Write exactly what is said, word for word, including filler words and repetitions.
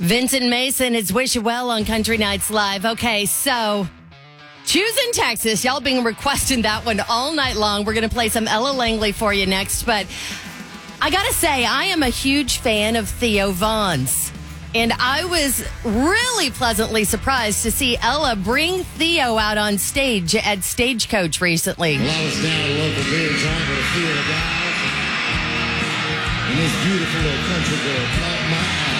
Vincent Mason, it's Wish You Well on Country Nights Live. Okay, so choosing Texas. Y'all been requesting that one all night long. We're going to play some Ella Langley for you next. But I got to say, I am a huge fan of Theo Von's. And I was really pleasantly surprised to see Ella bring Theo out on stage at Stagecoach recently. Well, I was down at a local beer joint with a field of guys. And this beautiful little country girl caught my eye.